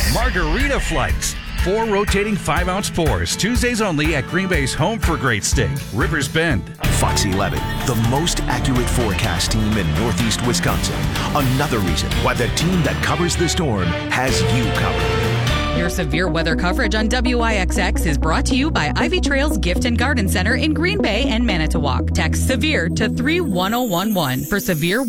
Margarita Flights. 4 rotating 5-ounce pours. Tuesdays only at Green Bay's home for great steak, Rivers Bend. Fox 11, the most accurate forecast team in Northeast Wisconsin. Another reason why the team that covers the storm has you covered. Your severe weather coverage on WIXX is brought to you by Ivy Trails Gift and Garden Center in Green Bay and Manitowoc. Text SEVERE to 31011 for severe